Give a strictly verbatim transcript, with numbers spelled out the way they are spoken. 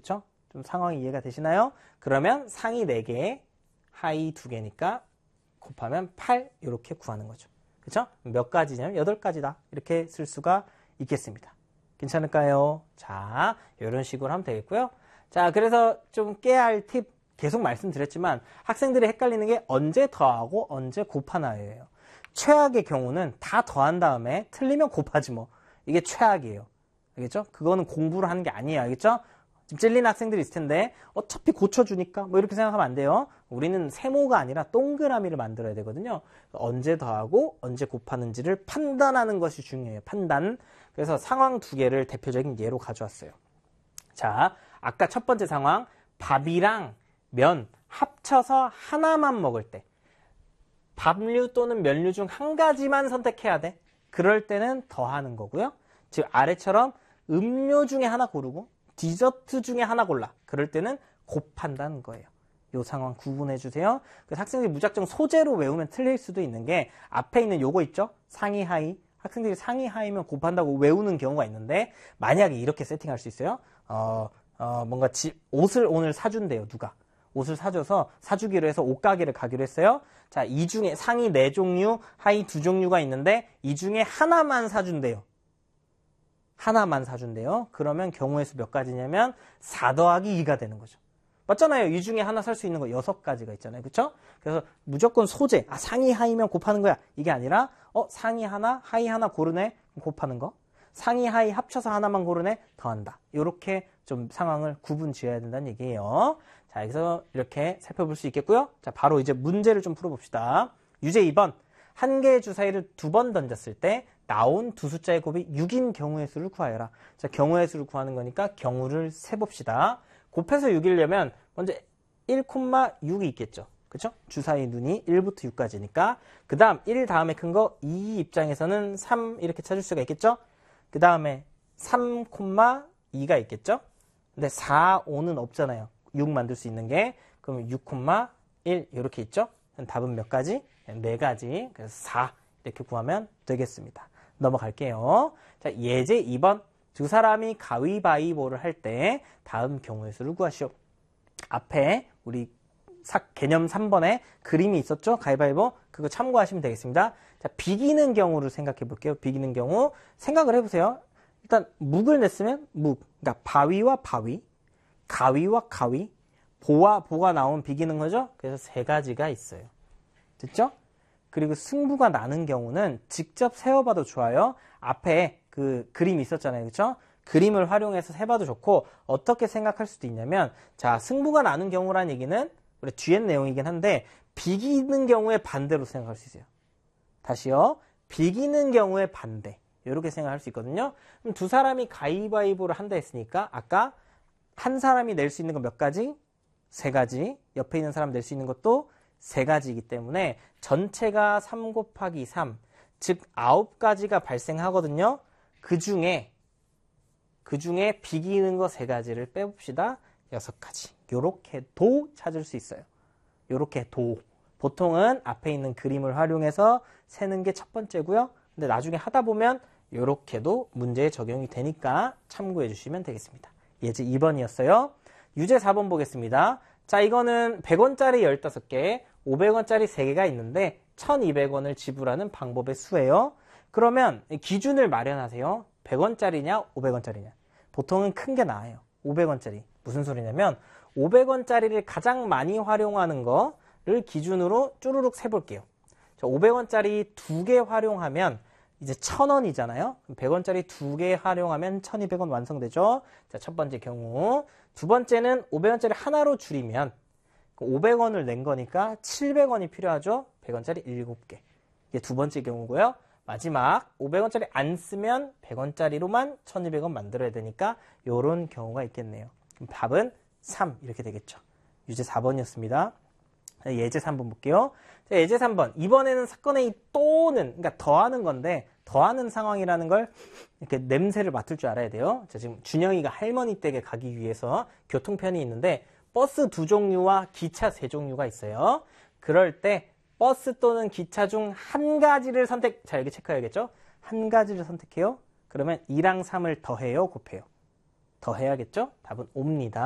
그쵸? 좀 상황이 이해가 되시나요? 그러면 상위 네 개, 하위 두 개니까 곱하면 팔 이렇게 구하는 거죠. 그쵸? 몇 가지냐면 여덟 가지다. 이렇게 쓸 수가 있겠습니다. 괜찮을까요? 자, 이런 식으로 하면 되겠고요. 자, 그래서 좀 깨야 할 팁 계속 말씀드렸지만 학생들이 헷갈리는 게 언제 더하고 언제 곱하나예요. 최악의 경우는 다 더한 다음에 틀리면 곱하지 뭐. 이게 최악이에요. 알겠죠? 그거는 공부를 하는 게 아니에요. 알겠죠? 지금 찔리는 학생들이 있을 텐데 어차피 고쳐주니까 뭐 이렇게 생각하면 안 돼요. 우리는 세모가 아니라 동그라미를 만들어야 되거든요. 언제 더하고 언제 곱하는지를 판단하는 것이 중요해요. 판단. 그래서 상황 두 개를 대표적인 예로 가져왔어요. 자, 아까 첫 번째 상황, 밥이랑 면 합쳐서 하나만 먹을 때 밥류 또는 면류 중 한 가지만 선택해야 돼. 그럴 때는 더하는 거고요. 즉 아래처럼 음료 중에 하나 고르고 디저트 중에 하나 골라. 그럴 때는 곱한다는 거예요. 이 상황 구분해 주세요. 그래서 학생들이 무작정 소재로 외우면 틀릴 수도 있는 게 앞에 있는 요거 있죠? 상위 하위. 학생들이 상위 하위면 곱한다고 외우는 경우가 있는데 만약에 이렇게 세팅할 수 있어요. 어, 어 뭔가 집, 옷을 오늘 사준대요. 누가. 옷을 사줘서 사주기로 해서 옷가게를 가기로 했어요. 자, 이 중에 상위 네 종류, 하위 두 종류가 있는데 이 중에 하나만 사준대요. 하나만 사준대요. 그러면 경우의 수 몇 가지냐면 사 더하기 이가 되는 거죠. 맞잖아요. 이 중에 하나 살 수 있는 거 여섯 가지가 있잖아요. 그렇죠? 그래서 무조건 소재, 아 상위 하위면 곱하는 거야. 이게 아니라 어 상위 하나, 하위 하나 고르네. 곱하는 거. 상위 하위 합쳐서 하나만 고르네. 더한다. 이렇게 좀 상황을 구분 지어야 된다는 얘기예요. 자, 그래서 이렇게 살펴볼 수 있겠고요. 자, 바로 이제 문제를 좀 풀어봅시다. 유제 이 번. 한 개의 주사위를 두 번 던졌을 때 나온 두 숫자의 곱이 육인 경우의 수를 구하여라. 자, 경우의 수를 구하는 거니까 경우를 세봅시다. 곱해서 육이려면 먼저 일, 육이 있겠죠. 그쵸? 주사위 눈이 일부터 육까지니까. 그 다음 일 다음에 큰 거 이 입장에서는 삼 이렇게 찾을 수가 있겠죠? 그 다음에 삼, 이가 있겠죠? 근데 사, 오는 없잖아요. 육 만들 수 있는 게. 그러면 육, 일 이렇게 있죠? 답은 몇 가지? 네 가지. 그래서 사 이렇게 구하면 되겠습니다. 넘어갈게요. 자, 예제 이 번. 두 사람이 가위바위보를 할 때 다음 경우의 수를 구하시오. 앞에 우리 개념 삼 번에 그림이 있었죠? 가위바위보. 그거 참고하시면 되겠습니다. 자, 비기는 경우를 생각해 볼게요. 비기는 경우. 생각을 해보세요. 일단 묵을 냈으면 묵. 그러니까 바위와 바위, 가위와 가위, 보와 보가 나온 비기는 거죠? 그래서 세 가지가 있어요. 됐죠? 그리고 승부가 나는 경우는 직접 세어봐도 좋아요. 앞에 그 그림이 있었잖아요. 그렇죠? 그림을 활용해서 세봐도 좋고 어떻게 생각할 수도 있냐면 자, 승부가 나는 경우라는 얘기는 우리 뒤에 내용이긴 한데 비기는 경우에 반대로 생각할 수 있어요. 다시요. 비기는 경우에 반대. 이렇게 생각할 수 있거든요. 그럼 두 사람이 가위바위보를 한다 했으니까 아까 한 사람이 낼 수 있는 거 몇 가지? 세 가지. 옆에 있는 사람 낼 수 있는 것도 세 가지이기 때문에 전체가 삼 곱하기 삼, 즉 아홉 가지가 발생하거든요. 그 중에 그 중에 비기는 거 세 가지를 빼봅시다. 여섯 가지. 요렇게도 찾을 수 있어요. 요렇게도. 보통은 앞에 있는 그림을 활용해서 세는 게 첫 번째고요. 근데 나중에 하다 보면 요렇게도 문제에 적용이 되니까 참고해 주시면 되겠습니다. 예제 이 번이었어요. 유제 사 번 보겠습니다. 자, 이거는 백 원짜리 열다섯 개, 오백 원짜리 세 개가 있는데 천이백 원을 지불하는 방법의 수예요. 그러면 기준을 마련하세요. 백 원짜리냐 오백 원짜리냐. 보통은 큰 게 나아요. 오백 원짜리. 무슨 소리냐면 오백 원짜리를 가장 많이 활용하는 거를 기준으로 쭈루룩 세볼게요. 자, 오백 원짜리 두 개 활용하면 이제 천 원이잖아요. 백 원짜리 두 개 활용하면 천이백 원 완성되죠. 자, 첫 번째 경우. 두 번째는 오백 원짜리 하나로 줄이면 오백 원을 낸 거니까 칠백 원이 필요하죠. 백 원짜리 일곱 개. 이게 두 번째 경우고요. 마지막 오백 원짜리 안 쓰면 백 원짜리로만 천이백 원 만들어야 되니까 이런 경우가 있겠네요. 그럼 답은 삼 이렇게 되겠죠. 유제 사 번이었습니다. 예제 삼 번 볼게요. 자, 예제 삼 번. 이번에는 사건의 이 또는, 그러니까 더하는 건데, 더하는 상황이라는 걸 이렇게 냄새를 맡을 줄 알아야 돼요. 자, 지금 준영이가 할머니 댁에 가기 위해서 교통편이 있는데, 버스 두 종류와 기차 세 종류가 있어요. 그럴 때, 버스 또는 기차 중 한 가지를 선택, 자, 여기 체크해야겠죠? 한 가지를 선택해요. 그러면 이랑 삼을 더해요, 곱해요? 더해야겠죠? 답은 오입니다.